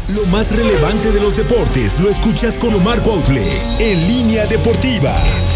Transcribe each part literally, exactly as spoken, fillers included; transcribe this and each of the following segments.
Lo más relevante de los deportes lo escuchas con Omar Cuautle en Línea Deportiva.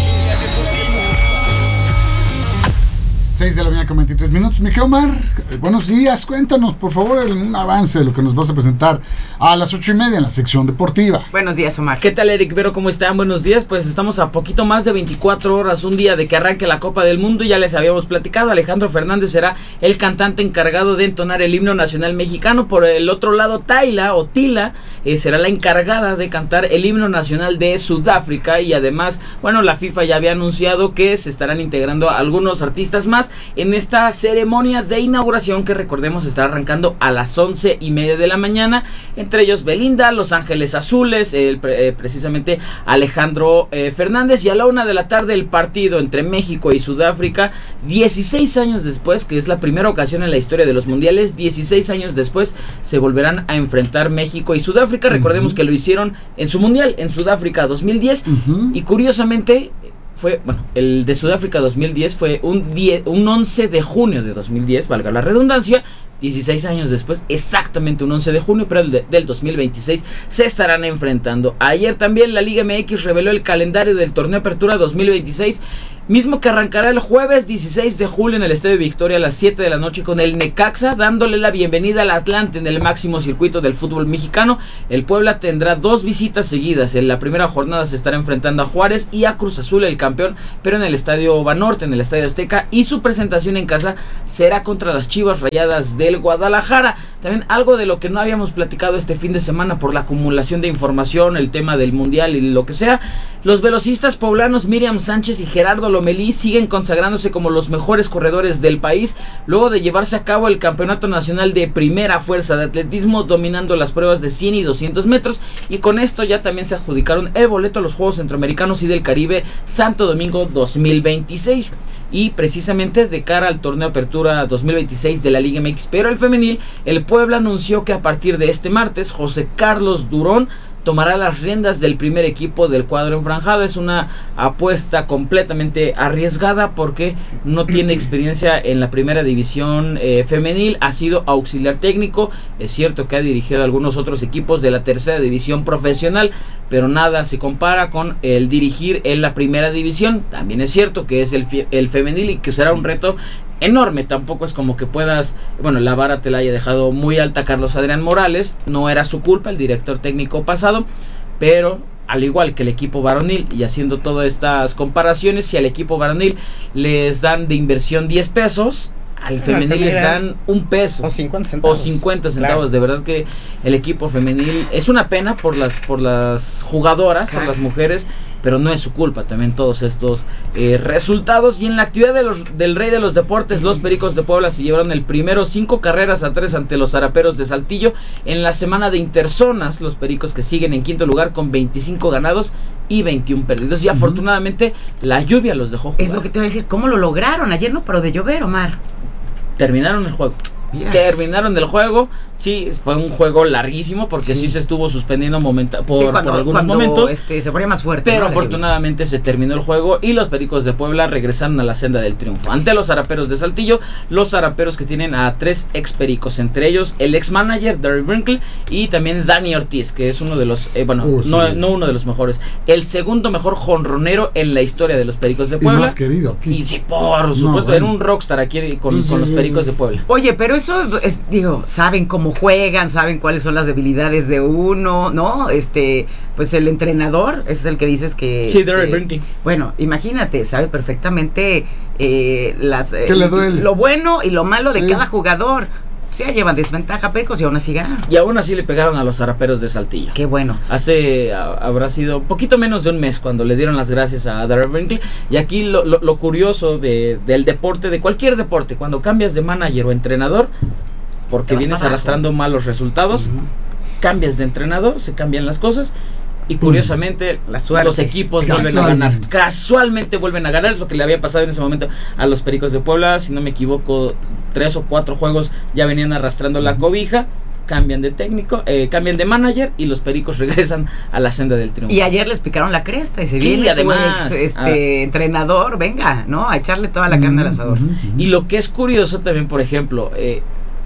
seis de la mañana con veintitrés minutos. Mi querido Omar, eh, buenos días. Cuéntanos, por favor, un avance de lo que nos vas a presentar a las ocho y media en la sección deportiva. Buenos días, Omar. ¿Qué tal, Eric Vero? ¿Cómo están? Buenos días. Pues estamos a poquito más de veinticuatro horas, un día de que arranque la Copa del Mundo. Ya les habíamos platicado, Alejandro Fernández será el cantante encargado de entonar el himno nacional mexicano. Por el otro lado, Tayla o Tila eh, será la encargada de cantar el himno nacional de Sudáfrica. Y además, bueno, la FIFA ya había anunciado que se estarán integrando algunos artistas más en esta ceremonia de inauguración que, recordemos, está arrancando a las once y media de la mañana, entre ellos Belinda, Los Ángeles Azules, eh, eh, precisamente Alejandro eh, Fernández, y a la una de la tarde el partido entre México y Sudáfrica, dieciséis años después, que es la primera ocasión en la historia de los mundiales, dieciséis años después se volverán a enfrentar México y Sudáfrica. Recordemos uh-huh. que lo hicieron en su mundial, en Sudáfrica dos mil diez, uh-huh. y curiosamente fue, bueno, el de Sudáfrica dos mil diez fue un, diez, un once de junio de dos mil diez, valga la redundancia. dieciséis años después, exactamente un once de junio, pero el de, del dos mil veintiséis se estarán enfrentando. Ayer también la Liga M X reveló el calendario del torneo Apertura dos mil veintiséis, mismo que arrancará el jueves dieciséis de julio en el Estadio Victoria a las siete de la noche con el Necaxa, dándole la bienvenida al Atlante en el máximo circuito del fútbol mexicano. El Puebla tendrá dos visitas seguidas. En la primera jornada se estará enfrentando a Juárez y a Cruz Azul, el campeón, pero en el Estadio Banorte, en el Estadio Azteca, y su presentación en casa será contra las Chivas Rayadas del Guadalajara. También algo de lo que no habíamos platicado este fin de semana por la acumulación de información, el tema del mundial y lo que sea. Los velocistas poblanos Miriam Sánchez y Gerardo Lomelí siguen consagrándose como los mejores corredores del país, luego de llevarse a cabo el Campeonato Nacional de Primera Fuerza de Atletismo, dominando las pruebas de cien y doscientos metros, y con esto ya también se adjudicaron el boleto a los Juegos Centroamericanos y del Caribe Santo Domingo dos mil veintiséis. Y precisamente de cara al torneo Apertura dos mil veintiséis de la Liga M X, pero el femenil, el Puebla anunció que a partir de este martes José Carlos Durón tomará las riendas del primer equipo del cuadro enfranjado. Es una apuesta completamente arriesgada porque no tiene experiencia en la primera división eh, femenil, ha sido auxiliar técnico, es cierto que ha dirigido a algunos otros equipos de la tercera división profesional, pero nada se compara con el dirigir en la primera división. También es cierto que es el, el femenil y que será un reto enorme. Tampoco es como que puedas, bueno, la vara te la haya dejado muy alta Carlos Adrián Morales, no era su culpa, el director técnico pasado, pero al igual que el equipo varonil, y haciendo todas estas comparaciones, si al equipo varonil les dan de inversión diez pesos, al femenil les dan un peso o cincuenta centavos, o cincuenta centavos. Claro. De verdad que el equipo femenil es una pena por las por las jugadoras, claro, por las mujeres, pero no es su culpa también todos estos eh, resultados. Y en la actividad de los, del rey de los deportes, los Pericos de Puebla se llevaron el primero cinco carreras a tres ante los Zaraperos de Saltillo en la semana de interzonas. Los Pericos que siguen en quinto lugar con veinticinco ganados y veintiuno perdidos. Y uh-huh. afortunadamente la lluvia los dejó jugar. Es lo que te voy a decir, ¿cómo lo lograron? Ayer no paró de llover, Omar. Terminaron el juego. Mira. Terminaron el juego. Sí, fue un juego larguísimo porque sí, sí se estuvo suspendiendo momenta- por, sí, cuando, por algunos cuando, momentos. Este, se ponía más fuerte. Pero ¿no? afortunadamente se terminó el juego y los Pericos de Puebla regresaron a la senda del triunfo ante los Zaraperos de Saltillo. Los Zaraperos que tienen a tres ex Pericos, entre ellos el ex manager Darry Brinkle y también Dani Ortiz, que es uno de los, eh, bueno, uh, no, sí. no uno de los mejores, el segundo mejor jonronero en la historia de los Pericos de Puebla. Y más querido aquí. Y sí, por supuesto, no, bueno. era un rockstar aquí con, sí, con los Pericos de Puebla. Oye, pero eso es, digo, saben cómo juegan, saben cuáles son las debilidades de uno, ¿no? Este, pues el entrenador es el que dices que... Sí, Darry Brinkle. Bueno, imagínate, sabe perfectamente eh, las, eh, ¿qué le duele? Lo bueno y lo malo de sí. cada jugador. O sea, llevan desventaja Pericos y aún así ganaron. Y aún así le pegaron a los Zaraperos de Saltillo. Qué bueno. Hace, a, habrá sido poquito menos de un mes cuando le dieron las gracias a Darry Brinkle. Y aquí lo, lo, lo curioso de, del deporte, de cualquier deporte, cuando cambias de manager o entrenador, porque vienes arrastrando malos resultados, uh-huh. cambias de entrenador, se cambian las cosas y curiosamente uh, la suerte, los equipos vuelven a ganar, casualmente vuelven a ganar. Es lo que le había pasado en ese momento a los Pericos de Puebla, si no me equivoco, tres o cuatro juegos ya venían arrastrando uh-huh. la cobija, cambian de técnico, eh, cambian de manager y los Pericos regresan a la senda del triunfo. Y ayer les picaron la cresta y se sí, viene además, ex, este ah, entrenador, venga, ¿no? A echarle toda la carne uh-huh, al asador. Uh-huh. Y lo que es curioso también, por ejemplo, eh,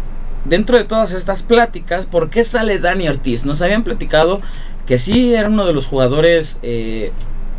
dentro de todas estas pláticas, ¿por qué sale Dani Ortiz? Nos habían platicado que sí era uno de los jugadores eh,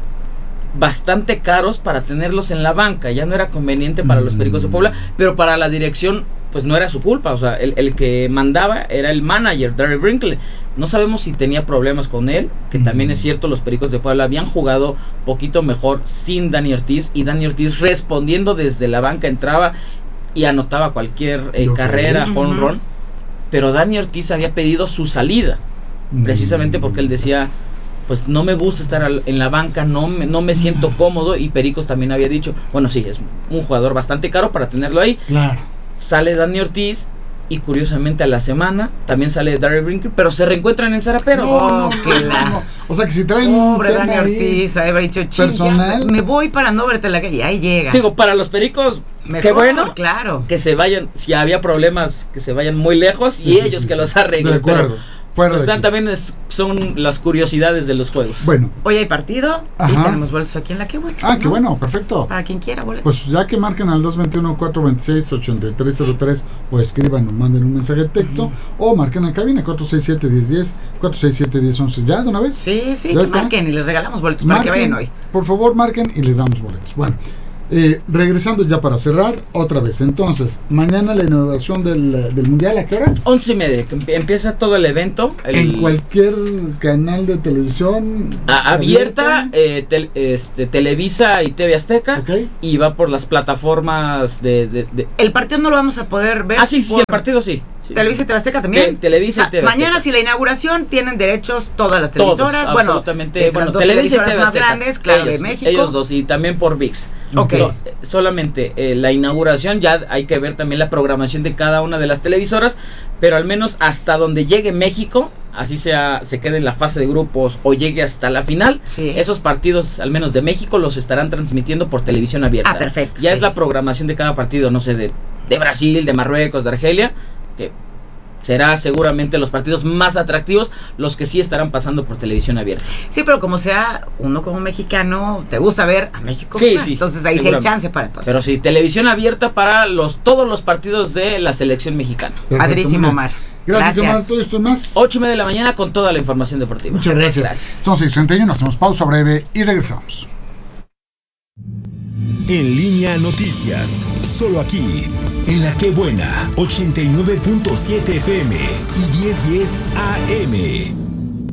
bastante caros para tenerlos en la banca. Ya no era conveniente para los Pericos de Puebla, pero para la dirección pues no era su culpa. O sea, el, el que mandaba era el manager, Darryl Brinkley. No sabemos si tenía problemas con él, que mm. también es cierto, los Pericos de Puebla habían jugado poquito mejor sin Dani Ortiz, y Dani Ortiz respondiendo desde la banca entraba y anotaba cualquier eh, carrera, home uh-huh. run. Pero Dani Ortiz había pedido su salida, mm. precisamente porque él decía, pues no me gusta estar al, en la banca, no me, no me siento cómodo, y Pericos también había dicho, bueno, sí, es un jugador bastante caro para tenerlo ahí. Claro. Sale Dani Ortiz, y curiosamente a la semana también sale Darryl Brinkley, pero se reencuentran en Zaraperos. No, no, no, no, no. O sea que si traen pobre Dani Ortiz, haber dicho, personal, me voy para no verte en la calle, y ahí llega. Digo, para los Pericos, mejor, qué bueno, claro, que se vayan, si había problemas, que se vayan muy lejos, sí, y sí, ellos sí, que sí. los arreglen. De acuerdo. Pero, Fuera pues están, también es, son las curiosidades de los juegos. Bueno. Hoy hay partido. Ajá. Y tenemos boletos aquí en la que bueno. Ah, ¿no? Qué bueno, perfecto. Para quien quiera boletos. Pues ya que marquen al dos veintiuno, cuatro veintiséis, ochenta y tres cero tres, o escriban o manden un mensaje de texto, uh-huh. o marquen en cabina cuatro seis siete, uno cero uno cero, cuatro seis siete, uno cero once. ¿Ya de una vez? Sí, sí, que marquen y les regalamos boletos marquen, para que vayan hoy. Por favor, marquen y les damos boletos. Bueno. Eh, regresando ya para cerrar, otra vez. Entonces, mañana la inauguración del, del Mundial, ¿a qué hora? Once y media, que empieza todo el evento. El, en cualquier canal de televisión a, abierta, eh, tel, este, Televisa y T V Azteca, okay. Y va por las plataformas de, de, de... El partido no lo vamos a poder ver. Ah, sí, sí, el partido sí. Sí, Televisa y T V Azteca también. Te, Televisa y T V Azteca. Mañana, si la inauguración, tienen derechos todas las televisoras. Todos, bueno, absolutamente. Bueno, Televisa y T V Azteca. Más grandes, claro, ellos, de México. Ellos dos, y también por V I X. Ok. No, solamente eh, la inauguración, ya hay que ver también la programación de cada una de las televisoras, pero al menos hasta donde llegue México, así sea, se quede en la fase de grupos o llegue hasta la final, sí. Esos partidos, al menos de México, los estarán transmitiendo por televisión abierta. Ah, perfecto. Ya sí. es la programación de cada partido, no sé, de, de Brasil, de Marruecos, de Argelia, que será seguramente los partidos más atractivos, los que sí estarán pasando por televisión abierta. Sí, pero como sea, uno como mexicano, te gusta ver a México. Sí, sí. Entonces ahí sí hay chance para todos. Pero sí, televisión abierta para los todos los partidos de la selección mexicana. Padrísimo, Omar. Gracias, Omar. ¿Todo esto más? Ocho y media de la mañana con toda la información deportiva. Muchas gracias. gracias. Son seis treinta y uno, hacemos pausa breve y regresamos. En Línea Noticias, solo aquí, en La Que Buena, ochenta y nueve punto siete F M y diez diez A M.